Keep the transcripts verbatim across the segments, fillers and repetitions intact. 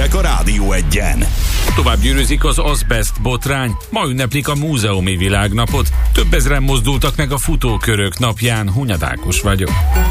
hírek a Rádió Egyen. Tovább gyűrűzik az azbest botrány. Ma ünneplik a múzeumi világnapot. Több ezren mozdultak meg a futókörök napján. Hunyad Ákos vagyok.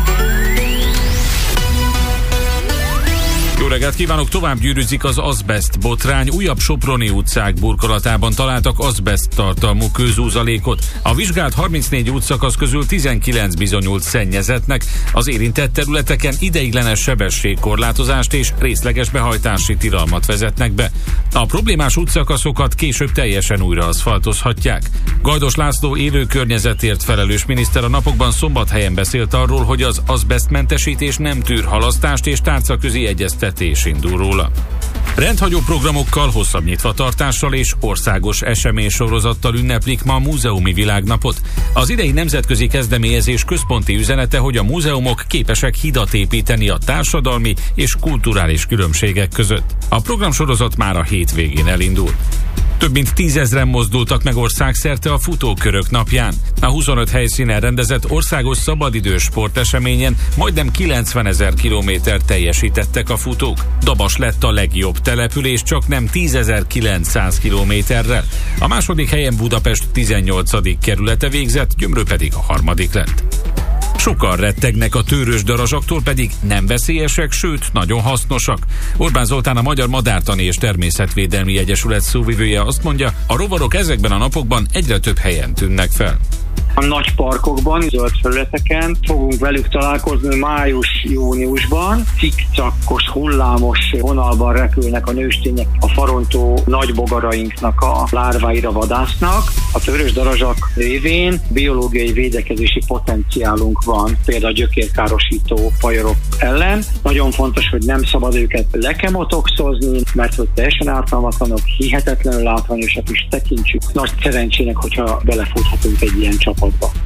Jó reggelt kívánok, tovább gyűrűzik az azbest botrány. Újabb soproni utcák burkolatában találtak azbest tartalmú kőzúzalékot. A vizsgált harmincnégy útszakasz közül tizenkilenc bizonyult szennyezettnek. Az érintett területeken ideiglenes sebességkorlátozást és részleges behajtási tilalmat vezetnek be. A problémás útszakaszokat később teljesen újra aszfaltozhatják. Gajdos László élő környezetért felelős miniszter a napokban Szombathelyen beszélt arról, hogy az azbestmentesítés nem tűr halasztást és tárcaközi egyeztetés indul róla. Rendhagyó programokkal, hosszabb nyitvatartással és országos eseménysorozattal ünneplik ma a múzeumi világnapot. Az idei nemzetközi kezdeményezés központi üzenete, hogy a múzeumok képesek hidat építeni a társadalmi és kulturális különbségek között. A programsorozat már a hétvégén elindul. Több mint tízezren mozdultak meg országszerte a futókörök napján. A huszonöt helyszínen rendezett országos szabadidős sporteseményen majdnem kilencvenezer kilométert teljesítettek a futók. Dabas lett a legjobb település, csak nem tízezer-kilencszáz kilométerrel. A második helyen Budapest tizennyolcadik kerülete végzett, Gyömrő pedig a harmadik lett. Sokan rettegnek a tőrös darazsaktól, pedig nem veszélyesek, sőt, nagyon hasznosak. Orbán Zoltán, a Magyar Madártani és Természetvédelmi Egyesület szóvivője azt mondja, a rovarok ezekben a napokban egyre több helyen tűnnek fel. A nagy parkokban, zöld felületeken fogunk velük találkozni május-júniusban. Cikcakkos, hullámos vonalban repülnek a nőstények, a farontó nagy bogarainknak a lárváira vadásznak. A tőrös darazsak révén biológiai védekezési potenciálunk van, például a gyökérkárosító fajorok ellen. Nagyon fontos, hogy nem szabad őket lekemotoxozni, mert hogy teljesen ártalmatlanok, hihetetlenül látványosak is tekintsük. Nagy szerencsének, hogyha belefuthatunk egy ilyen csapatba.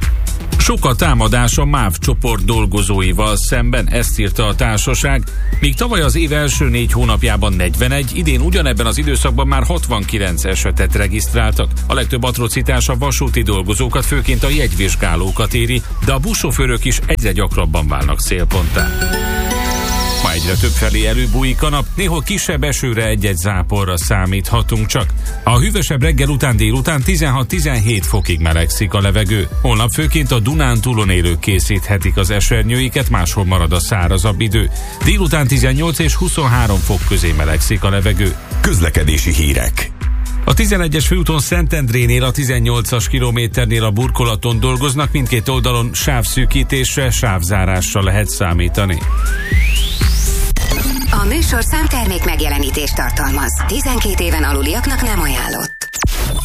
Sok a támadás a MÁV csoport dolgozóival szemben, ezt írta a társaság. Míg tavaly az év első négy hónapjában negyvenegy, idén ugyanebben az időszakban már hatvankilenc esetet regisztráltak. A legtöbb atrocitás a vasúti dolgozókat, főként a jegyvizsgálókat éri, de a buszsofőrök is egyre gyakrabban válnak célponttá. Ma egyre több felé előbújik a nap, néhol kisebb esőre egy-egy záporra számíthatunk csak. A hűvösebb reggel után délután tizenhat-tizenhét fokig melegszik a levegő. Holnap főként a Dunántúlon élők készíthetik az esernyőiket, máshol marad a szárazabb idő. Délután tizennyolc és huszonhárom fok közé melegszik a levegő. Közlekedési hírek. A tizenegyes főúton Szentendrénél a tizennyolcas kilométernél a burkolaton dolgoznak, mindkét oldalon sávszűkítésre, sávzárásra lehet számítani. A műsorszám termék megjelenítést tartalmaz. tizenkét éven aluliaknak nem ajánlott.